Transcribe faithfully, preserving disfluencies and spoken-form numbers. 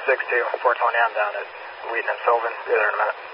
six two, four twenty, I'm down at Wheaton and Sylvan. Be there in a minute.